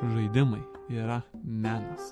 žaidimai yra menas.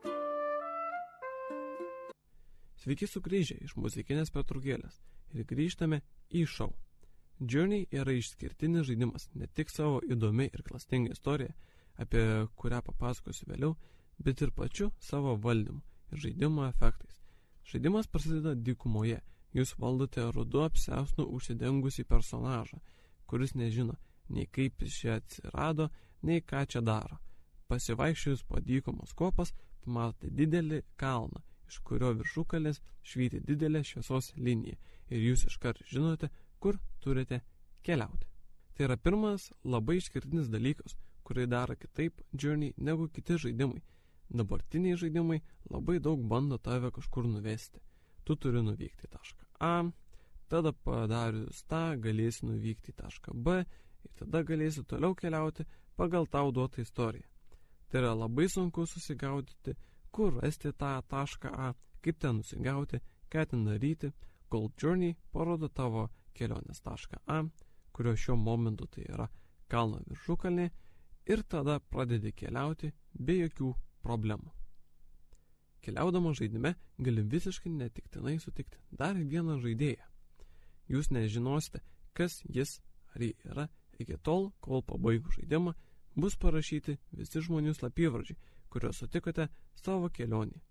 Sveiki sugrįžę iš muzikinės pertraukėlės ir grįžtame į šou. Journey yra išskirtinis žaidimas ne tik savo įdomi ir klastinga istorija, apie kurią papasakosiu vėliau, bet ir pačiu savo valdymu ir žaidimo efektais. Žaidimas prasideda dykumoje. Jūs valdote rudu apsiausnu užsidengusį personažą, kuris nežino nei kaip jis čia atsirado, nei ką čia daro. Pasivaikščiojus po dykumos kopas, pamatote didelį kalną, iš kurio viršukalės švyti didelė šviesos linija ir jūs iškart žinote, kur turite keliauti. Tai yra pirmas labai išskirtinis dalykas, kurį daro kitaip Journey negu kiti žaidimai. Dabartiniai žaidimai labai daug bando tave kažkur nuvesti. Tu turi nuvykti į tašką A, tada padarius tą galėsi nuvykti į tašką B ir tada galėsi toliau keliauti pagal tau duotą istoriją. Tai yra labai sunku susigaudyti, kur rasti tą tašką A, kaip ten nusigauti, ką ten daryti, kol Journey parodo tavo kelionės tašką A, kurio šiuo momentu tai yra kalno viršukalnė, ir tada pradedi keliauti be jokių problemų. Keliaudama žaidime gali visiškai netiktinai sutikti dar vieną žaidėją. Jūs nežinosite, kas jis ar jį yra, iki tol, kol pabaigus žaidimą bus parašyti visi žmonių slapyvardžiai, kuriuos sutikote savo kelionėje.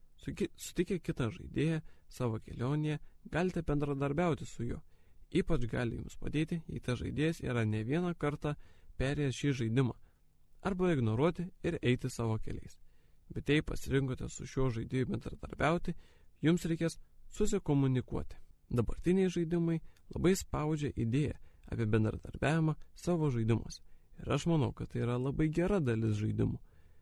Sutikę kitą žaidėją savo kelionėje, galite bendradarbiauti su juo. Ypač gali jums padėti, jei tas žaidėjas yra ne vieną kartą perėjęs šį žaidimą, arba ignoruoti ir eiti savo keliais. Bet jei pasirinkote su šiuo žaidėju bendradarbiauti, jums reikės susikomunikuoti. Dabartiniai žaidimai labai spaudžia idėją apie bendradarbiavimą savo žaidimuose. Ir aš manau, kad tai yra labai gera dalis žaidimų.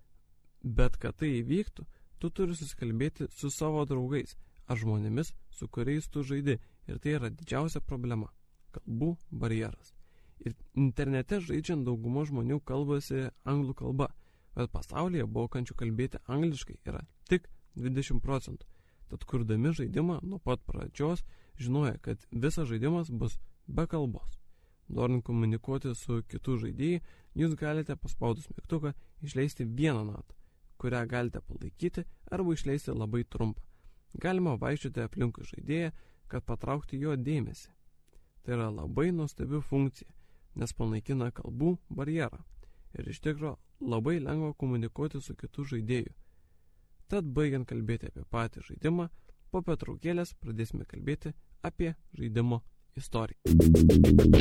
Bet kad tai įvyktų, tu turi susikalbėti su savo draugais ar žmonėmis, su kuriais tu žaidi. Ir tai yra didžiausia problema – kalbų barjeras. Ir internete žaidžiant dauguma žmonių kalbasi anglų kalba, bet pasaulyje mokančių kalbėti angliškai yra tik 20%. Tad kurdami žaidimą nuo pat pradžios žinoja, kad visas žaidimas bus be kalbos. Norint komunikuoti su kitų žaidėjai, jūs galite paspaudus mygtuką išleisti vieną natą, kurią galite palaikyti arba išleisti labai trumpą. Galima vaikščioti aplinkui žaidėją, kad patraukti jo dėmesį. Tai yra labai nuostabi funkcija, nes panaikina kalbų barjerą. Ir iš tikro labai lengva komunikuoti su kitų žaidėjų. Tad baigiant kalbėti apie patį žaidimą, po pertraukėlės pradėsime kalbėti apie žaidimo istoriją.